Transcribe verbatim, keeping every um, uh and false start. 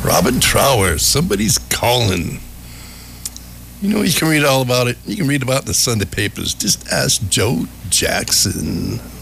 Robin Trower, Somebody's Calling. You know, you can read all about it. You can read about it in the Sunday papers. Just ask Joe Jackson.